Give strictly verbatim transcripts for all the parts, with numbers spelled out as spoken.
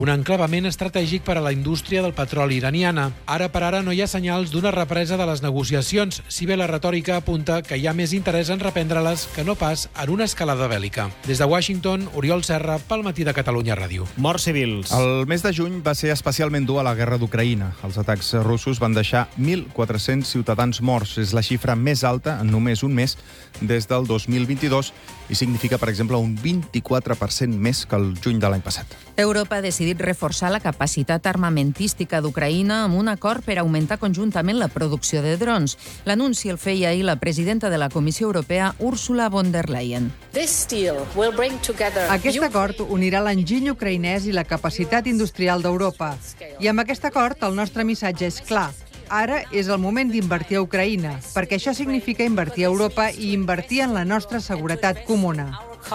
un enclavament estratègic per a la indústria del petroli iraniana. Ara per ara no hi ha senyals d'una represa de les negociacions, si bé la retòrica apunta que hi ha més interès en reprendre-les que no pas en una escalada bèl·lica. Des de Washington, Oriol Serra, pel Matí de Catalunya Ràdio. Morts civils. El mes de juny va ser especialment dur a la guerra d'Ucraïna. Els atacs russos van deixar mil quatre-cents ciutadans morts. És la xifra més alta en només un mes des del dos mil vint-i-dos i significa, per exemple, un vint-i-quatre per cent més que el juny de l'any passat. Europa ha decidit reforçar la capacitat armamentística d'Ucraïna amb un acord per augmentar conjuntament la producció de drons. L'anunci el feia ahir la presidenta de la Comissió Europea, Ursula von der Leyen. Aquest acord unirà l'enginy ucraïnès i la capacitat industrial d'Europa. I amb aquest acord el nostre missatge és clar. Ara és el moment d'invertir a Ucraïna, perquè això significa invertir a Europa i invertir en la nostra seguretat comuna.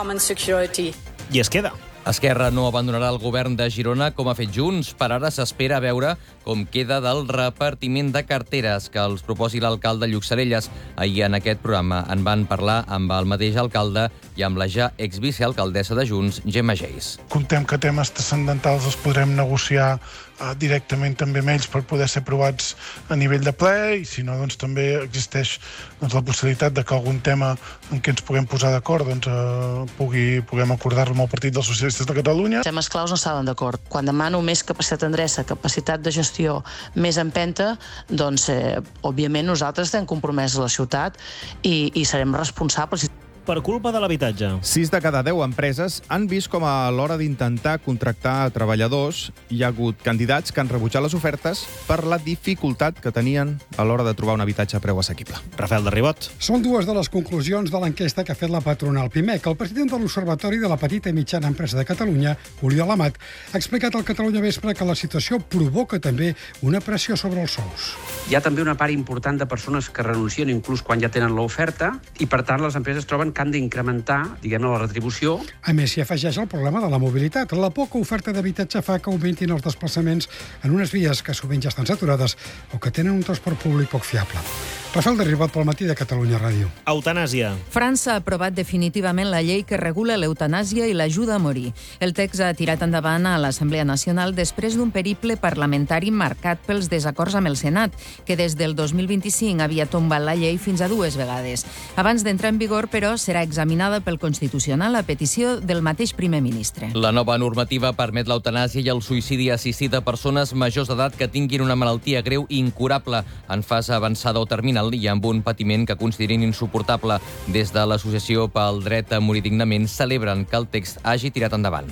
I es queda. Esquerra no abandonarà el govern de Girona com ha fet Junts. Per ara s'espera veure com queda del repartiment de carteres que els proposi l'alcalde Lluc Sarelles. Ahir en aquest programa en van parlar amb el mateix alcalde i amb la ja exvicealcaldessa de Junts, Gemma Geis. Contem que temes transcendentals els podrem negociar eh, directament també amb ells per poder ser aprovats a nivell de ple i si no, doncs també existeix doncs, la possibilitat de que algun tema en què ens puguem posar d'acord doncs, eh, pugui, puguem acordar-lo amb el Partit dels Socialistes de Catalunya. Els temes claus no estaven d'acord. Quan demano més capacitat d'endreça, capacitat de gestió, més empenta, doncs, eh, òbviament, nosaltres estem compromesos a la ciutat i, i serem responsables. Per culpa de l'habitatge. Sis de cada deu empreses han vist com a l'hora d'intentar contractar treballadors hi ha hagut candidats que han rebutjat les ofertes per la dificultat que tenien a l'hora de trobar un habitatge a preu assequible. Rafael de Ribot. Són dues de les conclusions de l'enquesta que ha fet la patronal Pimec. El president de l'Observatori de la Petita i Mitjana Empresa de Catalunya, Oriol Amat, ha explicat al Catalunya Vespre que la situació provoca també una pressió sobre els sous. Hi ha també una part important de persones que renuncien inclús quan ja tenen l'oferta i, per tant, les empreses troben que han d'incrementar, diguem-ne, la retribució. A més, s'hi afegeix el problema de la mobilitat. La poca oferta d'habitatge fa que augmentin els desplaçaments en unes vies que sovint ja estan saturades o que tenen un transport públic poc fiable. Rafael de Ribot pel Matí de Catalunya Ràdio. Eutanàsia. França ha aprovat definitivament la llei que regula l'eutanàsia i l'ajuda a morir. El text ha tirat endavant a l'Assemblea Nacional després d'un periple parlamentari marcat pels desacords amb el Senat, que des del dos mil vint-i-cinc havia tombat la llei fins a dues vegades. Abans d'entrar en vigor, però, serà examinada pel Constitucional a petició del mateix primer ministre. La nova normativa permet l'eutanàsia i el suïcidi assistit a persones majors d'edat que tinguin una malaltia greu i incurable en fase avançada o terminal i amb un patiment que considerin insuportable. Des de l'Associació pel Dret a Morir Dignament celebren que el text hagi tirat endavant.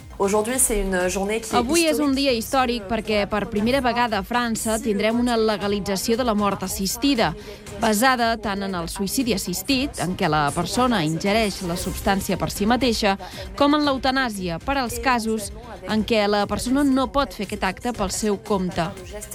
Avui és un dia històric perquè per primera vegada a França tindrem una legalització de la mort assistida, basada tant en el suïcidi assistit, en què la persona ingereix la substància per si mateixa, com en l'eutanàsia, per als casos en què la persona no pot fer aquest acte pel seu compte.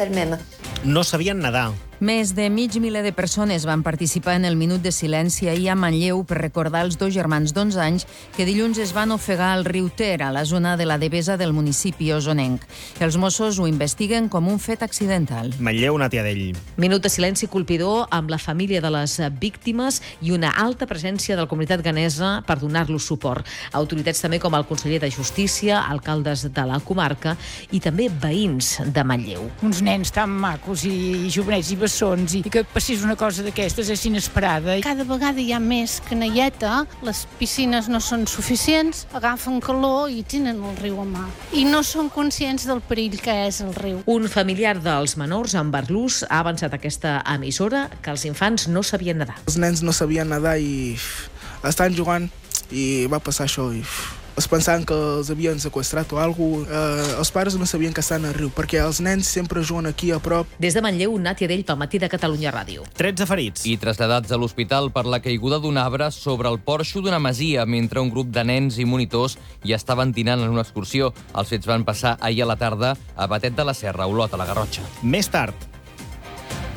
No sabien nedar. Més de mig miler de persones van participar en el minut de silenci ahir a Manlleu per recordar els dos germans d'onze anys que dilluns es van ofegar al riu Ter, a la zona de la Devesa del municipi osonenc. Els Mossos ho investiguen com un fet accidental. Manlleu, Nàtia Dell. Minut de silenci colpidor amb la família de les víctimes i una alta presència de la comunitat ghanesa per donar-los suport. Autoritats també com el conseller de Justícia, alcaldes de la comarca i també veïns de Manlleu. Uns nens tan macos i jovenets i bessons i que passés una cosa d'aquestes és inesperada. Cada vegada hi ha més canalleta, les piscines no són suficients, agafen calor i tenen el riu a mà. I no són conscients del perill que és el riu. Un familiar dels menors, en Barlús, ha avançat aquesta emissora que els infants no sabien nedar. Els nens no sabien nedar i estan jugant i va passar això i es pensaven que els havien sequestrat o alguna cosa. Eh, els pares no sabien que estan al riu, perquè els nens sempre juguen aquí a prop. Des de Manlleu, Nàtia Dell, pel Matí de Catalunya Ràdio. tretze ferits. I traslladats a l'hospital per la caiguda d'un arbre sobre el porxo d'una masia mentre un grup de nens i monitors hi estaven dinant en una excursió. Els fets van passar ahir a la tarda a Batet de la Serra, Olot, a la Garrotxa. Més tard.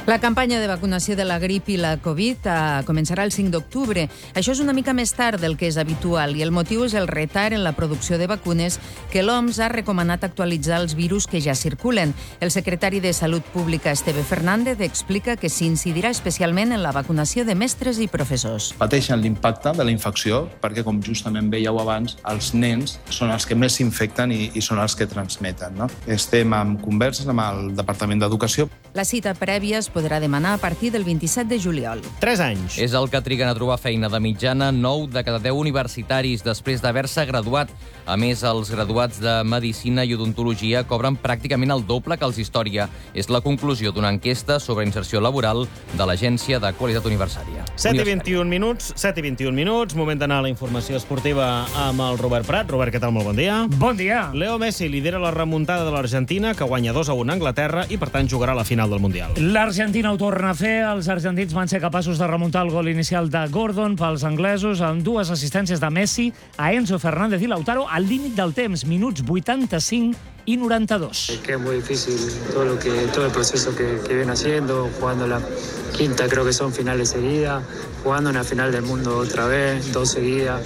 La campanya de vacunació de la grip i la Covid eh, començarà el cinc d'octubre. Això és una mica més tard del que és habitual i el motiu és el retard en la producció de vacunes que l'O M S ha recomanat actualitzar els virus que ja circulen. El secretari de Salut Pública, Esteve Fernández, explica que s'incidirà especialment en la vacunació de mestres i professors. Pateixen l'impacte de la infecció perquè, com justament veieu abans, els nens són els que més s'infecten i, i són els que transmeten. No? Estem en converses amb el Departament d'Educació. La cita prèvia es podrà demanar a partir del vint-i-set de juliol. Tres anys. És el que triguen a trobar feina de mitjana nou de cada deu universitaris després d'haver-se graduat. A més, els graduats de Medicina i Odontologia cobren pràcticament el doble que els d'Història. És la conclusió d'una enquesta sobre inserció laboral de l'Agència de Qualitat Universitària. set i vint-i-un minuts, set i vint-i-un minuts, moment d'anar a la informació esportiva amb el Robert Prat. Robert, què tal? Molt bon dia. Bon dia. Leo Messi lidera la remuntada de l'Argentina, que guanya dos a un a Anglaterra i, per tant, jugarà a la final del Mundial. L'Argentina ho torna a fer. Els argentins van ser capaços de remuntar el gol inicial de Gordon pels anglesos amb dues assistències de Messi a Enzo Fernández i Lautaro al límit del temps, minuts vuitanta-cinc y noventa y dos. Es que es muy difícil todo lo que todo el proceso que, que viene haciendo, jugando la quinta, creo que son finales seguidas, jugando una final del mundo otra vez, dos seguidas.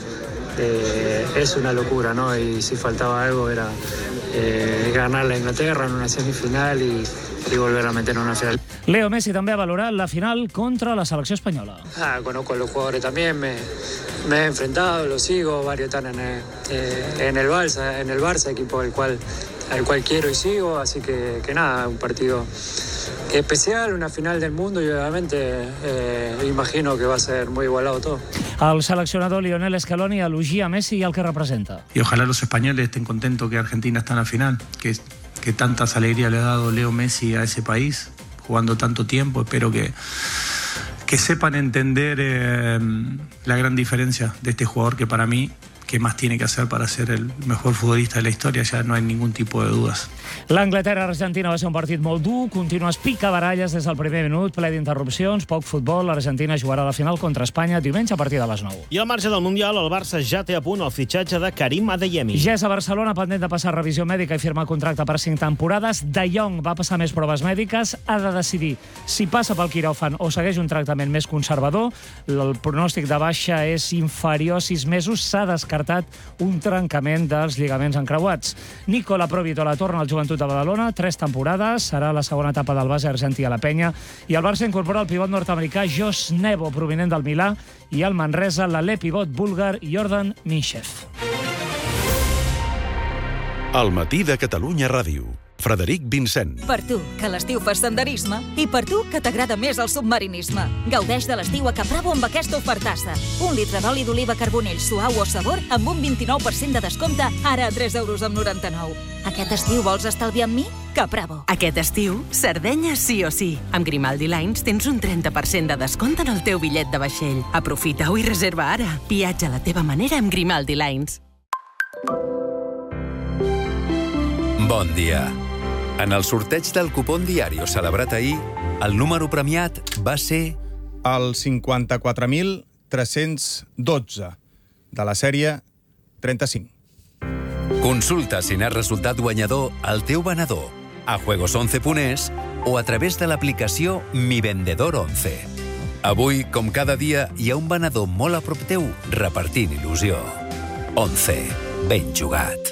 Eh, es una locura, ¿no? Y si faltaba algo era eh, ganar la Inglaterra en una semifinal y, y volver a meter en una final. Leo Messi també ha valorat la final contra la selecció espanyola. Ah, conozco a los jugadores también, me, me he enfrentado, los sigo, varios están en el, eh, en el Barça, en el Barça, equipo al cual, al cual quiero y sigo, así que, que nada, un partido que especial, una final del mundo y obviamente eh, imagino que va a ser muy igualado todo. El seleccionador Lionel Scaloni elogia Messi i el que representa. Y ojalá los españoles estén contentos que Argentina está en la final, que, que tantas alegrías le ha dado Leo Messi a ese país, jugando tanto tiempo. Espero que, que sepan entender eh, la gran diferencia de este jugador que para mí, ¿qué más tiene que hacer para ser el mejor futbolista de la historia? Ya no hay ningún tipo de dudas. L'Anglaterra-Argentina va ser un partit molt dur, continues picabaralles des del primer minut, ple d'interrupcions, poc futbol. L'Argentina jugarà a la final contra Espanya diumenge a partir de les nou. I al marge del Mundial, el Barça ja té a punt el fitxatge de Karim Adeyemi. Ja és a Barcelona, pendent de passar revisió mèdica i firmar contracte per cinc temporades. De Jong va passar més proves mèdiques, ha de decidir si passa pel quiròfan o segueix un tractament més conservador. El pronòstic de baixa és inferior a sis mesos, s'ha descartat un trencament dels lligaments encreuats. Nicola Provitola torna al Joventut de Badalona, tres temporades, serà la segona etapa del base argentí a la penya, i el Barça incorpora el pivot nord-americà Josh Nebo, provinent del Milà, i el Manresa, l'alè pivot búlgar Jordan Minchev. Al matí de Catalunya Ràdio. Frederic Vincent. Per tu, que a l'estiu fas senderisme, i per tu, que t'agrada més el submarinisme. Gaudeix de l'estiu a Caprabo amb aquesta ofertassa. Un litre d'oli d'oliva Carbonell suau o sabor amb un vint-i-nou per cent de descompte, ara a tres euros amb noranta-nou. Aquest estiu vols estalviar amb mi? Caprabo. Aquest estiu, Sardenya sí o sí. Amb Grimaldi Lines tens un trenta per cent de descompte en el teu bitllet de vaixell. Aprofita-ho i reserva ara. Viatja a la teva manera amb Grimaldi Lines. Bon dia. En el sorteig del cupón Diario celebrat ahir, el número premiat va ser el cinquanta-quatre mil tres-cents dotze, de la sèrie trenta-cinc. Consulta si n'has resultat guanyador al teu venedor, a juegos once punt es o a través de l'aplicació Mi Vendedor once. Avui, com cada dia, hi ha un venedor molt a prop teu repartint il·lusió. once. Ben jugat.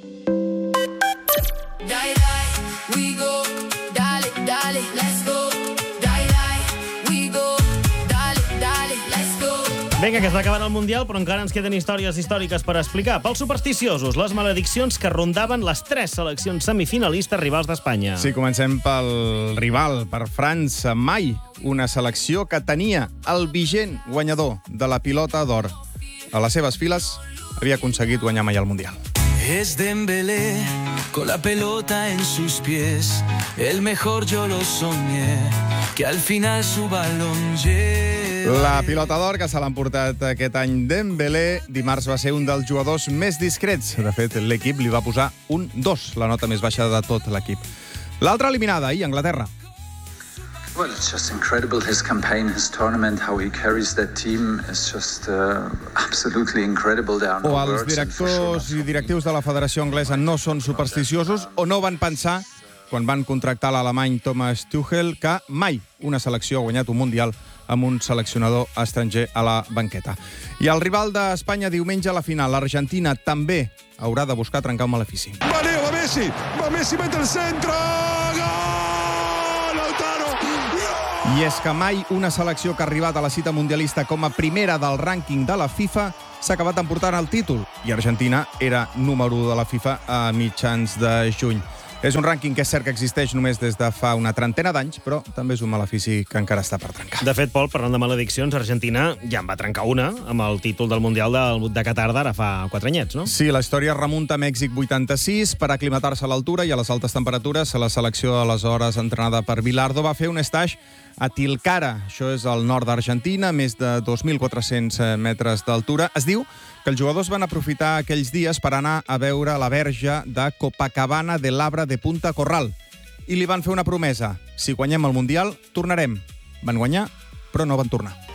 Vinga, que està acabant el Mundial, però encara ens queden històries històriques per explicar. Pels supersticiosos, les malediccions que rondaven les tres seleccions semifinalistes rivals d'Espanya. Sí, comencem pel rival, per França. Mai una selecció que tenia el vigent guanyador de la pilota d'or a les seves files havia aconseguit guanyar mai el Mundial. Es Dembélé, con la pelota en sus pies, el mejor yo lo soñé, que al final su balón lleva... La pilota d'or que se l'ha emportat aquest any Dembélé dimarts va ser un dels jugadors més discrets. De fet, l'equip li va posar un dos, la nota més baixa de tot l'equip. L'altra eliminada, ahir, Anglaterra. Well, it's just incredible, his campaign, his tournament, how he carries that team is just uh, absolutely incredible down O els directors i directius de la Federació Anglesa no són supersticiosos o no van pensar quan van contractar l'alemany Thomas Tuchel, que mai una selecció ha guanyat un Mundial amb un seleccionador estranger a la banqueta. I el rival d'Espanya diumenge a la final, l'Argentina, també haurà de buscar trencar un malefici. Va Leo, va Messi, va Messi, mete el centre, gol, Lautaro! I és que mai una selecció que ha arribat a la cita mundialista com a primera del rànquing de la FIFA s'ha acabat emportant el títol, i Argentina era número u de la FIFA a mitjans de juny. És un rànquing que és cert que existeix només des de fa una trentena d'anys, però també és un malefici que encara està per trencar. De fet, Pol, parlant de malediccions, Argentina ja en va trencar una amb el títol del Mundial de, de Qatar d'ara fa quatre anyets, no? Sí, la història remunta a Mèxic vuitanta-sis. Per aclimatar-se a l'altura i a les altes temperatures, la selecció, aleshores entrenada per Bilardo, va fer un stage a Tilcara. Això és al nord d'Argentina, més de dos mil quatre-cents metres d'altura. Es diu que els jugadors van aprofitar aquells dies per anar a veure la verge de Copacabana de l'Arbre de Punta Corral. I li van fer una promesa: si guanyem el Mundial, tornarem. Van guanyar, però no van tornar.